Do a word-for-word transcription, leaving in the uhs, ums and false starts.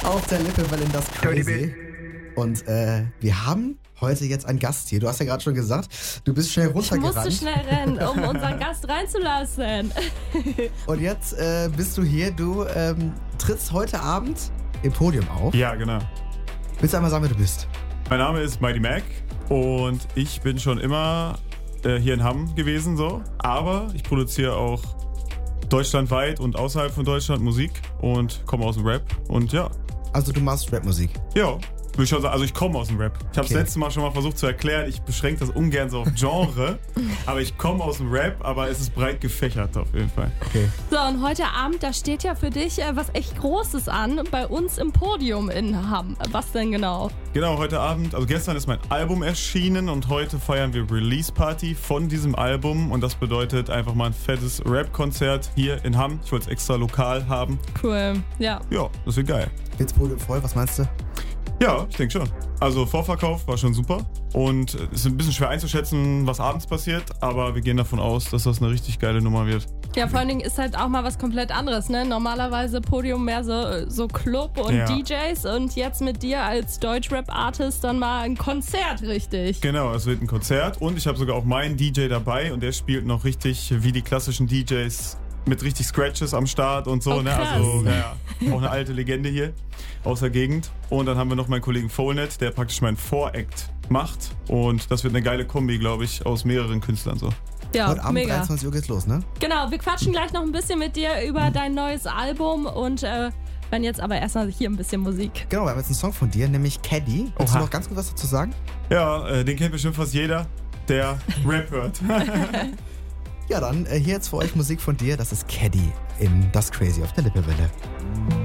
auf der Lippewelle in das Crazy. Und äh, wir haben heute jetzt einen Gast hier. Du hast ja gerade schon gesagt, du bist schnell runtergerannt. Ich musste schnell rennen, um unseren Gast reinzulassen. Und jetzt äh, bist du hier. Du ähm, trittst heute Abend im Podium auf. Ja, genau. Willst du einmal sagen, wer du bist? Mein Name ist Mighty Mac und ich bin schon immer äh, hier in Hamm gewesen, so. Aber ich produziere auch deutschlandweit und außerhalb von Deutschland Musik und komme aus dem Rap. Und ja. Also du machst Rapmusik? Ja. Würde ich schon sagen, also ich komme aus dem Rap. Ich habe Okay. das letzte Mal schon mal versucht zu erklären, ich beschränke das ungern so auf Genre, aber ich komme aus dem Rap, aber es ist breit gefächert auf jeden Fall. Okay. So, und heute Abend, da steht ja für dich äh, was echt Großes an, bei uns im Podium in Hamm. Was denn genau? Genau, heute Abend, also gestern ist mein Album erschienen und heute feiern wir Release Party von diesem Album und das bedeutet einfach mal ein fettes Rap-Konzert hier in Hamm. Ich wollte es extra lokal haben. Cool, ja. Ja, das wird geil. Geht's Podium voll? Was meinst du? Ja, ich denke schon. Also Vorverkauf war schon super und es ist ein bisschen schwer einzuschätzen, was abends passiert, aber wir gehen davon aus, dass das eine richtig geile Nummer wird. Ja, vor allen Dingen ist halt auch mal was komplett anderes, ne? Normalerweise Podium mehr so, so Club und Ja. D Js und jetzt mit dir als Deutsch-Rap-Artist dann mal ein Konzert, richtig. Genau, es wird ein Konzert und ich habe sogar auch meinen D J dabei und der spielt noch richtig wie die klassischen D Js mit richtig Scratches am Start und so, Oh, ne? krass. Also, ja, auch eine alte Legende hier aus der Gegend. Und dann haben wir noch meinen Kollegen Fonet, der praktisch meinen Voract macht. Und das wird eine geile Kombi, glaube ich, aus mehreren Künstlern so. Ja, Heute Abend mega. dreiundzwanzig Uhr geht's los, ne? Genau, wir quatschen gleich noch ein bisschen mit dir über dein neues Album und äh, wenn jetzt aber erstmal hier ein bisschen Musik. Genau, wir haben jetzt einen Song von dir, nämlich Caddy. Willst Oha. du noch ganz kurz was dazu sagen? Ja, äh, den kennt bestimmt fast jeder, der Rap hört. Ja, dann äh, hier jetzt für euch Musik von dir. Das ist Caddy in Das Crazy auf der Lippewelle.